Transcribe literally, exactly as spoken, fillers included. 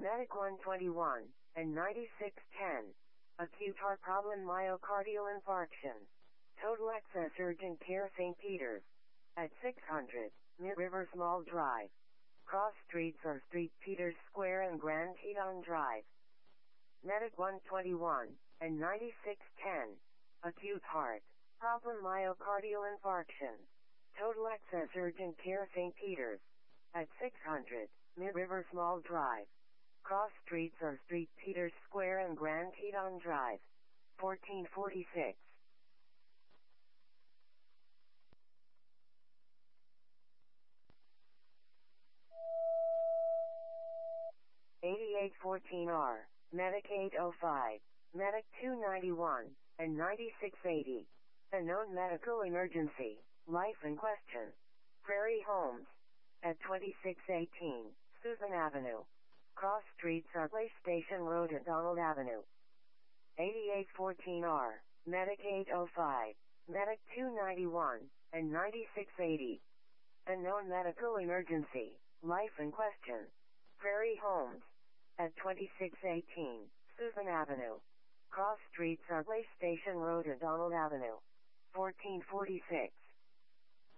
Medic one twenty-one and ninety-six ten. Acute heart problem, myocardial infarction. Total access urgent care, Saint Peter's. At six hundred, Mid River Small Drive. Cross streets are Street Peters Square and Grand Teton Drive. Medic one twenty-one and ninety-six ten. Acute heart problem, myocardial infarction. Total access urgent care, Saint Peter's. At six hundred, Mid River Small Drive. Cross streets are Street Peters Square and Grand Teton Drive. fourteen forty-six. eighty-eight fourteen R. Medic eight oh five. Medic two ninety-one and ninety-six eighty. A known medical emergency. Life in question. Prairie Homes. At twenty-six eighteen, Susan Avenue. Cross streets are Place Station Road and Donald Avenue. eighty-eight fourteen R. Medic eight oh five. Medic two ninety-one and ninety-six eighty. A known medical emergency. Life in question. Prairie Homes. At twenty-six eighteen, Susan Avenue. Cross streets are Place Station Road and Donald Avenue. fourteen forty-six.